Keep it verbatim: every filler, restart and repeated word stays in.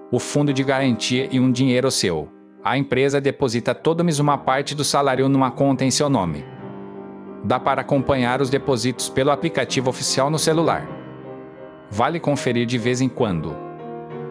o fundo de garantia e um dinheiro seu. A empresa deposita todo mês uma parte do salário numa conta em seu nome. Dá para acompanhar os depósitos pelo aplicativo oficial no celular. Vale conferir de vez em quando.